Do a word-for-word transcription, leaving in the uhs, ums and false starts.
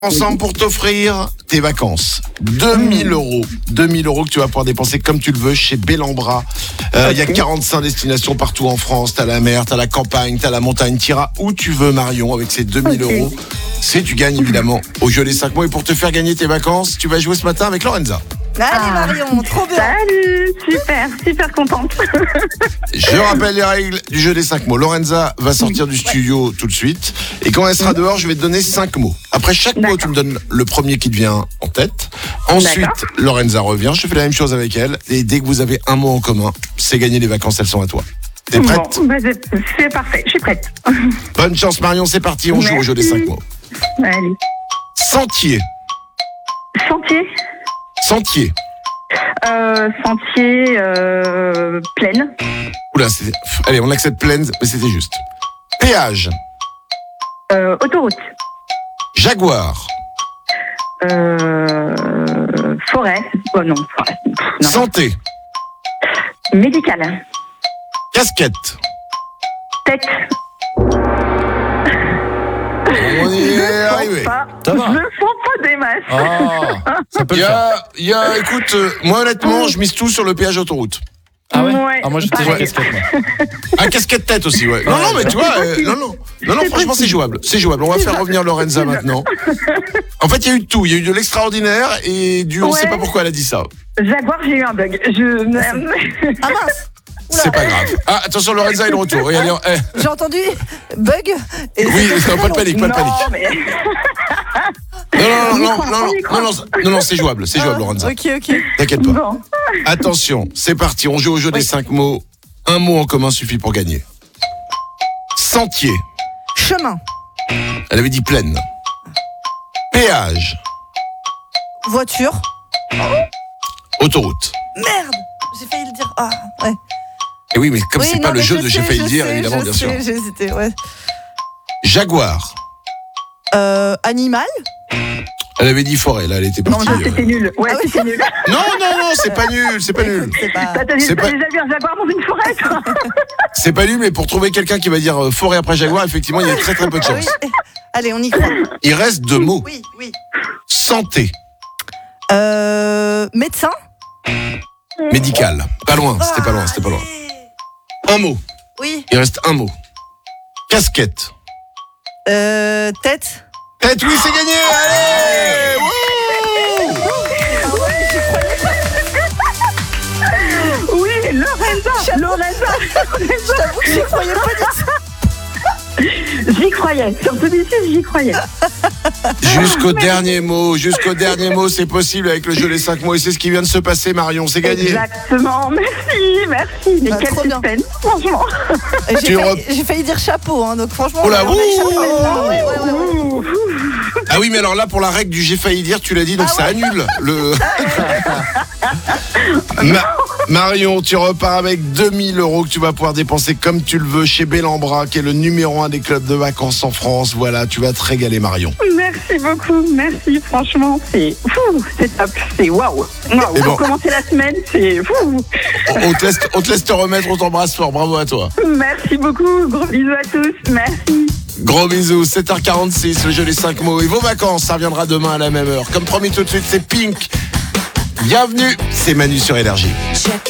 Ensemble pour t'offrir tes vacances. deux mille euros. deux mille euros que tu vas pouvoir dépenser comme tu le veux chez Bellambra. Euh, il okay. y a quarante-cinq destinations partout en France. T'as la mer, t'as la campagne, t'as la montagne. T'iras où tu veux, Marion, avec ces deux mille okay. euros. C'est tu gagnes évidemment au jeu des cinq mots. Et pour te faire gagner tes vacances, tu vas jouer ce matin avec Lorenza. Allez ah. Marion, trop bien. Salut, super, super contente. Je rappelle les règles du jeu des cinq mots. Lorenza va sortir du studio ouais. tout de suite. Et quand elle sera dehors, je vais te donner cinq mots. Après chaque D'accord. mot, tu me donnes le premier qui te vient en tête. Ensuite, D'accord. Lorenza revient. Je fais la même chose avec elle. Et dès que vous avez un mot en commun, c'est gagné, les vacances, elles sont à toi. T'es prête ? Bon, bah c'est, c'est parfait, je suis prête. Bonne chance Marion, c'est parti, on Merci. joue au jeu des cinq mots. Allez. Sentier. Sentier. Sentier. Euh, sentier, euh, plaine. Oula, c'est... allez, on accepte plaine, mais c'était juste. Péage. Euh, autoroute. Jaguar. Euh, forêt. Oh non, forêt. Non. Santé. Médical. Casquette. Tête. On y est arrivé. Je me sens pas des masses. Ah, ça peut il y a, il y a, écoute, euh, moi honnêtement, je mise tout sur le péage autoroute. Ah ouais, ouais ah, moi j'étais sur casquette. Moi. Un casquette tête aussi, ouais. Non, non, mais tu vois, euh, non, non, non, non, franchement, c'est jouable. C'est jouable. On va faire revenir Lorenza maintenant. En fait, il y a eu de tout. Il y a eu de l'extraordinaire et du. On ouais. sait pas pourquoi elle a dit ça. Jaguar, j'ai eu un bug. Je. Ah mince. Oula. C'est pas grave. Ah, attention, Lorenza est de retour. Regardez, eh. J'ai entendu bug. Et oui, non, pas de panique, pas de panique. Non, mais... non, non, non, non, non, non, non, non, non, c'est jouable, c'est jouable, Lorenza. Ok, ok. T'inquiète pas. Bon. Attention, c'est parti. On joue au jeu oui. des cinq mots. Un mot en commun suffit pour gagner. Sentier. Chemin. Elle avait dit plaine. Péage. Voiture. Autoroute. Merde, j'ai failli le dire. Ah, ouais. Et oui, mais comme oui, c'est non, pas le jeu de j'ai failli le dire, sais, évidemment, je bien sais, sûr. J'ai hésité, ouais. Jaguar. Euh, animal. Elle avait dit forêt, là, elle était partie. Non, c'était euh... nul. Ouais, ah oui, c'était nul. Non, non, non, c'est pas nul, c'est pas nul. C'est pas... T'as, t'as, c'est t'as pas... déjà vu un jaguar dans une forêt, toi. C'est pas nul, mais pour trouver quelqu'un qui va dire euh, forêt après jaguar, effectivement, il y a très très peu de chance. Oui. Allez, on y croit. Il reste deux mots. Oui, oui. Santé. Euh, médecin. Médical. Pas loin, c'était pas loin, c'était pas loin. Un mot. Oui. Il reste un mot. Casquette. Euh, tête. Tête, oui, c'est gagné. Allez. Oui, Lorenza. Lorenza. Je t'avoue que j'y croyais pas du tout. J'y croyais. Sur celui-ci, j'y croyais. Jusqu'au dernier mot, jusqu'au dernier mot, c'est possible avec le jeu des cinq mots. Et c'est ce qui vient de se passer, Marion. C'est gagné. Exactement. Merci, merci. Mais bah, quel suspense, franchement. J'ai failli, re... j'ai failli dire chapeau, hein, donc franchement. Oh là, ouh, chapeau, ouais, ouais, ouais. Ah oui, mais alors là, pour la règle du j'ai failli dire, tu l'as dit, donc ah ça ouais. annule. Le... Ma- Marion, tu repars avec deux mille euros que tu vas pouvoir dépenser comme tu le veux chez Bellambra, qui est le numéro un des clubs de vacances en France. Voilà, tu vas te régaler, Marion. Merci beaucoup, merci. Franchement, c'est fou, c'est top, c'est waouh. Waouh. Pour bon. commencer la semaine, c'est fou. On, on, te laisse, on te laisse te remettre, on t'embrasse fort. Bravo à toi. Merci beaucoup, gros bisous à tous, merci. Gros bisous, sept heures quarante-six, le jeu des cinq mots. Et vos vacances, ça reviendra demain à la même heure. Comme promis tout de suite, c'est Pink. Bienvenue, c'est Manu sur Énergie.